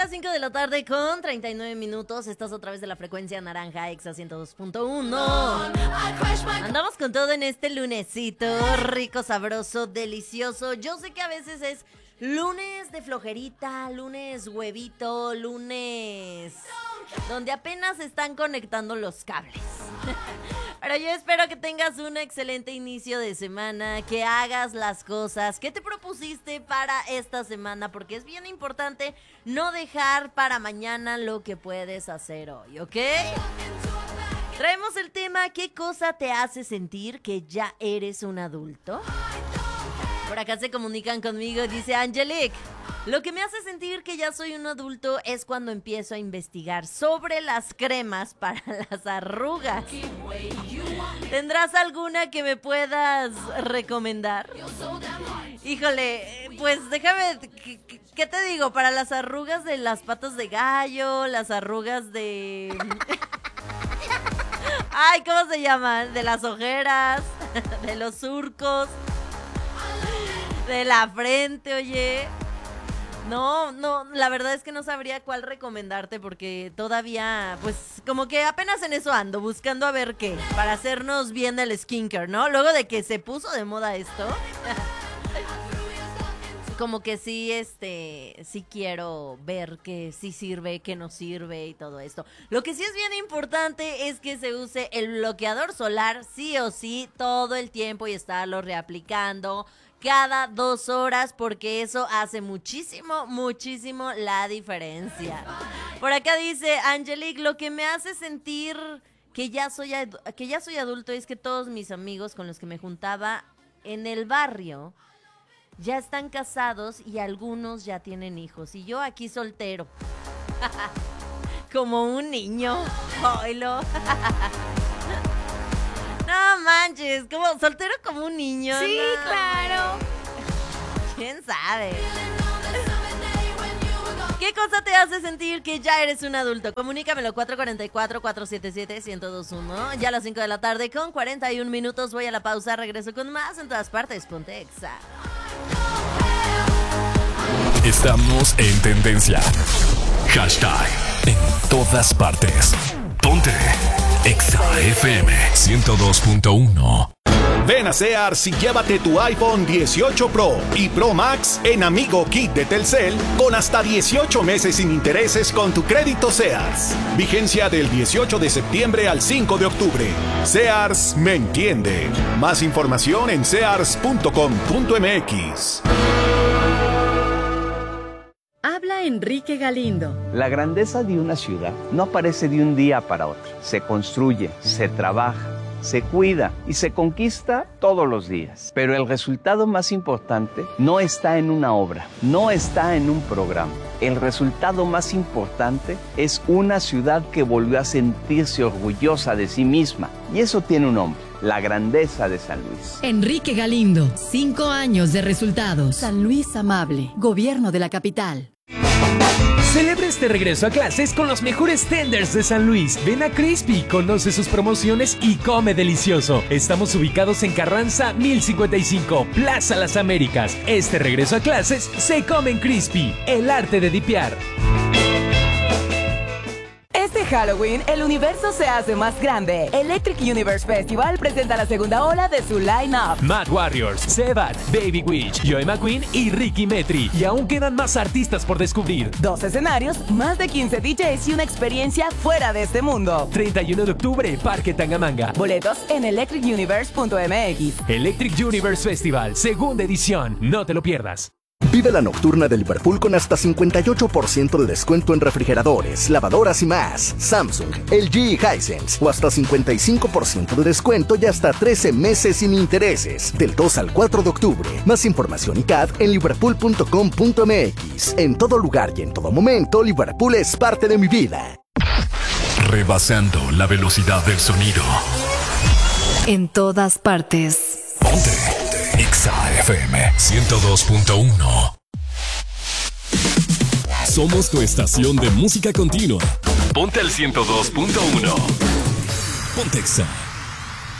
las 5 de la tarde con 39 minutos. Estás otra vez de la frecuencia naranja Exa 102.1. Andamos con todo en este lunesito. Rico, sabroso, delicioso. Yo sé que a veces es lunes de flojerita, lunes huevito, lunes donde apenas están conectando los cables. Pero yo espero que tengas un excelente inicio de semana, que hagas las cosas que te propusiste para esta semana, porque es bien importante no dejar para mañana lo que puedes hacer hoy, ¿ok? Traemos el tema, ¿qué cosa te hace sentir que ya eres un adulto? Por acá se comunican conmigo, dice Angelique. Lo que me hace sentir que ya soy un adulto es cuando empiezo a investigar sobre las cremas para las arrugas. ¿Tendrás alguna que me puedas recomendar? Híjole, pues déjame, ¿qué te digo? Para las arrugas de las patas de gallo, las arrugas de... Ay, ¿cómo se llaman? De las ojeras, de los surcos, de la frente, oye. No, la verdad es que no sabría cuál recomendarte porque todavía, pues, como que apenas en eso ando, buscando a ver qué, para hacernos bien el skincare, ¿no? Luego de que se puso de moda esto, como que sí, sí quiero ver que sí sirve, que no sirve y todo esto. Lo que sí es bien importante es que se use el bloqueador solar sí o sí todo el tiempo y estarlo reaplicando cada 2 horas, porque eso hace muchísimo, muchísimo la diferencia. Por acá dice Angelique, lo que me hace sentir que ya soy adulto es que todos mis amigos con los que me juntaba en el barrio ya están casados y algunos ya tienen hijos. Y yo aquí soltero. Como un niño. Oilo. No manches, como soltero como un niño. Sí, no. Claro. ¿Quién sabe? ¿Qué cosa te hace sentir que ya eres un adulto? Comunícamelo 444-477-1021. Ya a las 5 de la tarde con 41 minutos. Voy a la pausa, regreso con más en todas partes. Ponte Exa. Estamos en tendencia. Hashtag en todas partes. Ponte Exa FM 102.1. Ven a Sears y llévate tu iPhone 18 Pro y Pro Max en Amigo Kit de Telcel con hasta 18 meses sin intereses con tu crédito Sears. Vigencia del 18 de septiembre al 5 de octubre. Sears me entiende. Más información en sears.com.mx. Habla Enrique Galindo. La grandeza de una ciudad no aparece de un día para otro. Se construye, se trabaja, se cuida y se conquista todos los días. Pero el resultado más importante no está en una obra, no está en un programa. El resultado más importante es una ciudad que volvió a sentirse orgullosa de sí misma. Y eso tiene un nombre: la grandeza de San Luis. Enrique Galindo, 5 años de resultados. San Luis Amable, Gobierno de la Capital. Celebra este regreso a clases con los mejores tenders de San Luis. Ven a Crispy, conoce sus promociones y come delicioso. Estamos ubicados en Carranza 1055, Plaza Las Américas. Este regreso a clases se come en Crispy, el arte de dipear. Este Halloween, el universo se hace más grande. Electric Universe Festival presenta la segunda ola de su line-up. Mad Warriors, Sebat, Baby Witch, Joey McQueen y Ricky Metri. Y aún quedan más artistas por descubrir. 2 escenarios, más de 15 DJs y una experiencia fuera de este mundo. 31 de octubre, Parque Tangamanga. Boletos en electricuniverse.mx. Electric Universe Festival, segunda edición. No te lo pierdas. Vive la nocturna de Liverpool con hasta 58% de descuento en refrigeradores, lavadoras y más. Samsung, LG y Hisense. O hasta 55% de descuento y hasta 13 meses sin intereses. Del 2 al 4 de octubre. Más información y CAD en liverpool.com.mx. En todo lugar y en todo momento, Liverpool es parte de mi vida. Rebasando la velocidad del sonido. En todas partes. Ponte Exa FM 102.1. Somos tu estación de música continua. Ponte el 102.1. Ponte Exa.